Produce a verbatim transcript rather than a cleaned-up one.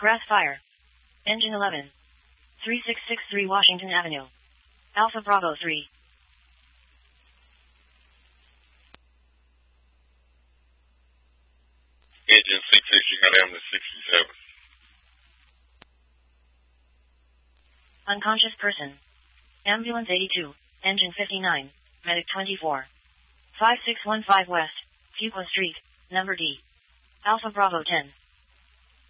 Grass fire. Engine eleven. three six six three Washington Avenue. Alpha Bravo three. Engine six six, you got ambulance sixty-seven. Unconscious person. Ambulance eighty-two. Engine fifty-nine. Medic twenty-four. five six one five West. Fuqua Street. Number D. Alpha Bravo ten.